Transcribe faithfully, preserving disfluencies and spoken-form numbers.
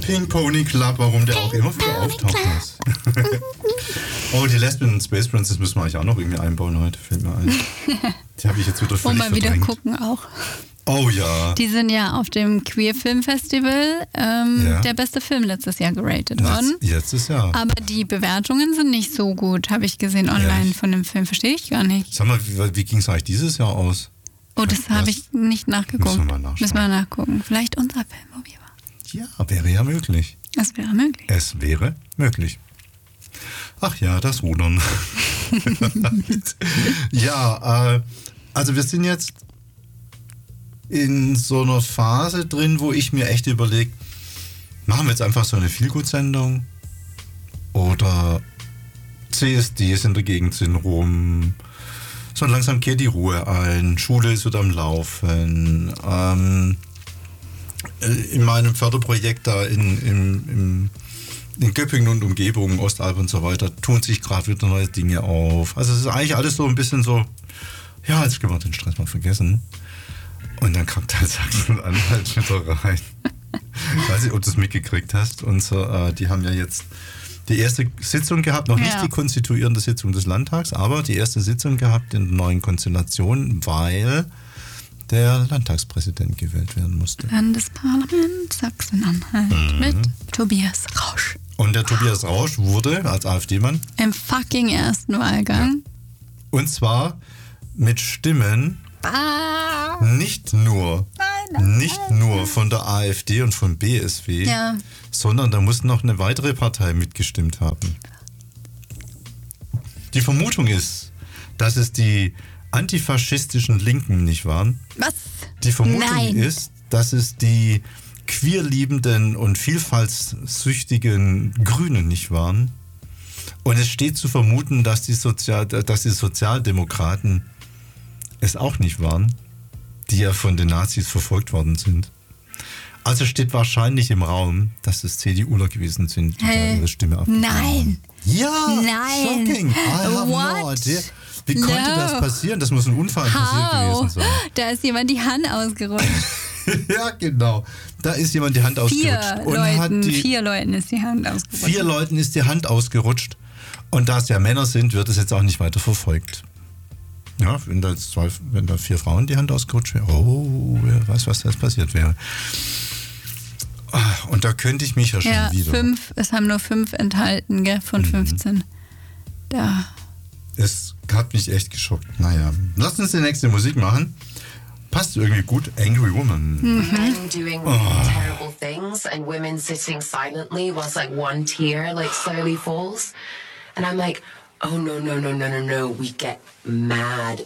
Pink Pony Club, warum der auch immer wieder auftaucht ist. Oh, die Lesbian Space Princess müssen wir eigentlich auch noch irgendwie einbauen heute, fällt mir ein. Die habe ich jetzt wieder völlig Und mal wieder verdrängt. gucken auch. Oh ja. Die sind ja auf dem Queer Film Festival ähm, Ja. der beste Film letztes Jahr geratet worden. Jetzt, jetzt ist ja. Aber die Bewertungen sind nicht so gut, habe ich gesehen online Ehrlich? von dem Film. Verstehe ich gar nicht. Sag mal, wie, wie ging es eigentlich dieses Jahr aus? Oh, das habe ich nicht nachgeguckt. Müssen wir mal nachschauen. Müssen wir nachgucken. Vielleicht unser Film, wo wir waren. Ja, wäre ja möglich. Das wäre möglich. Es wäre möglich. Ach ja, das Rudern. Ja, äh, also wir sind jetzt in so einer Phase drin, wo ich mir echt überlege, machen wir jetzt einfach so eine Feelgood-Sendung oder C S Ds in der Gegend sind rum, so langsam kehrt die Ruhe ein, Schule ist wieder am Laufen, ähm, in meinem Förderprojekt da in, in, in, in Göppingen und Umgebung, Ostalb und so weiter, tun sich gerade wieder neue Dinge auf. Also es ist eigentlich alles so ein bisschen so, ja, jetzt können wir den Stress mal vergessen. Und dann kommt halt Sachsen-Anhalt wieder rein. Ich weiß nicht, ob du es mitgekriegt hast. Und so, äh, die haben ja jetzt die erste Sitzung gehabt, noch Ja. nicht die konstituierende Sitzung des Landtags, aber die erste Sitzung gehabt in der neuen Konstellation, weil der Landtagspräsident gewählt werden musste. Landesparlament Sachsen-Anhalt Mhm. mit Tobias Rausch. Und der Tobias Rausch wurde als AfD-Mann, Im fucking ersten Wahlgang. und zwar mit Stimmen Ah, nicht nur, nein, nein. nicht nur von der AfD und von B S W, Ja. sondern da muss noch eine weitere Partei mitgestimmt haben. Die Vermutung ist, dass es die antifaschistischen Linken nicht waren. Was? Die Vermutung Nein. ist, dass es die queerliebenden und vielfaltssüchtigen Grünen nicht waren. Und es steht zu vermuten, dass die, Sozial dass die Sozialdemokraten es auch nicht waren, die ja von den Nazis verfolgt worden sind. Also steht wahrscheinlich im Raum, dass es CDUler gewesen sind, die Hä? da ihre Stimme abgegeben Nein. haben. Ja, Nein. shocking. I have no What? idea. Wie konnte No. das passieren? Das muss ein Unfall passiert gewesen How? sein. Da ist jemand die Hand ausgerutscht. Ja, genau. Da ist jemand die Hand Vier ausgerutscht. Und hat Leuten, die, vier Leuten ist die Hand ausgerutscht. vier Leuten ist die Hand ausgerutscht. Und da es ja Männer sind, wird es jetzt auch nicht weiter verfolgt. Ja, wenn da, jetzt zwei, wenn da vier Frauen die Hand ausgerutscht wäre, oh, wer weiß, was da jetzt passiert wäre. Ah, Und da könnte ich mich ja schon Ja, wieder. fünf, es haben nur fünf enthalten, gell, von fünfzehn. Da. Es hat mich echt geschockt. Naja, lass uns die nächste Musik machen. Passt irgendwie gut. Angry Woman. Men doing terrible things and women sitting silently whilst like one tear like slowly falls. And I'm like, oh no, no, no, no, no, no. We get mad